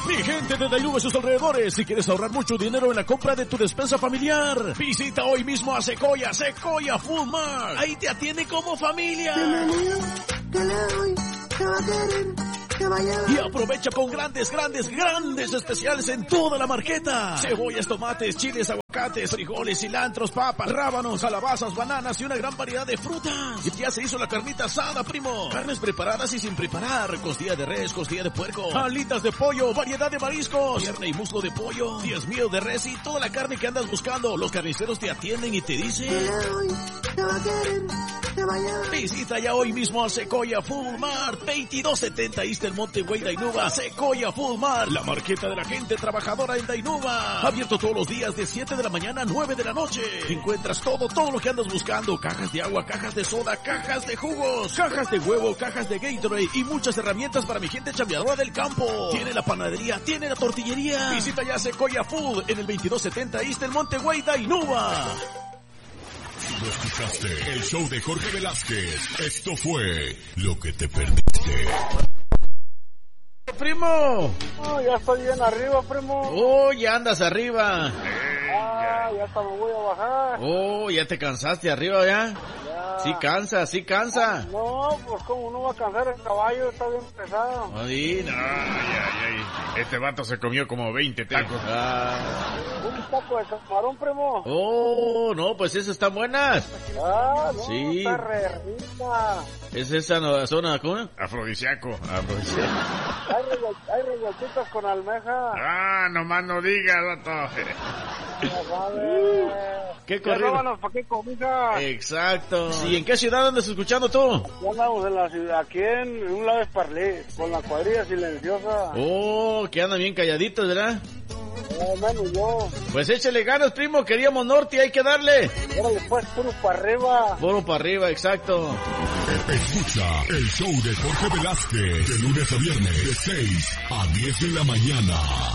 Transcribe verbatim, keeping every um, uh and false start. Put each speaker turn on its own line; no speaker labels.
Mi gente de Dainuba y sus alrededores, si quieres ahorrar mucho dinero en la compra de tu despensa familiar, visita hoy mismo a Sequoia, Sequoia Food Mart. Ahí te atiende como familia.
Bienvenido, que le doy, que va a querer, que vaya.
Y aprovecha con grandes, grandes, grandes especiales en toda la marqueta. Cebollas, tomates, chiles, aguacates, frijoles, cilantros, papas, rábanos, calabazas, bananas y una gran variedad de frutas. Y ya se hizo la carnita asada, primo. Carnes preparadas y sin preparar. Costilla de res, costilla de puerco, alitas de pollo, variedad de mariscos, pierna y muslo de pollo, diez mil de res y toda la carne que andas buscando. Los carniceros te atienden y te dicen:
Que le doy, que va a querer, que vaya.
Visita ya hoy mismo a Sequoia Food Mart, veintidós setenta East del Monte Güey, Dainuba. Sequoia Food Mart, la marqueta de la gente trabajadora en Dainuba. Abierto todos los días de siete de la mañana a nueve de la noche. Encuentras todo, todo lo que andas buscando. Cajas de agua, cajas de soda, cajas de jugos, cajas de huevo, cajas de Gatorade y muchas herramientas para mi gente chambeadora del campo. Tiene la panadería, tiene la tortillería. Visita ya Sequoia Food en el veintidós setenta East del Monte Güey, Dainuba.
¿No escuchaste el show de Jorge Velázquez? Esto fue lo que te perdiste.
Primo.
Oh, ya estoy bien arriba, primo.
Oh, ya andas arriba.
Ah, ya hasta me voy a bajar.
Oh, ya te cansaste arriba ya.
Ya.
Sí cansa, sí cansa.
No, pues como no va a cansar el caballo, está bien pesado.
Ay, no.
Ay, ay, ay. Este vato se comió como veinte tacos.
Ah.
Un taco de camarón, primo.
Oh, no, pues esas están buenas.
Ah, no,
Sí.
está re rica.
Es esa no, zona, ¿cómo?
Afrodisíaco.
Afrodisíaco.
Hay, regall- hay regalchitas con almeja.
Ah, nomás no digas, vato.
Ya sabes.
¿Qué
Ya
corrido?
vámonos pa' qué comida.
Exacto. ¿Y en qué ciudad andas escuchando tú?
Ya andamos en la ciudad, aquí en un lado de Parlé, con la cuadrilla silenciosa.
Oh, que andan bien calladitos, ¿verdad?
Eh, menos yo.
Pues échale ganas, primo, queríamos norte, hay que darle.
Órale, pues, puro para arriba.
Puro para arriba, exacto.
Escucha el show de Jorge Velázquez de lunes a viernes de seis a diez de la mañana.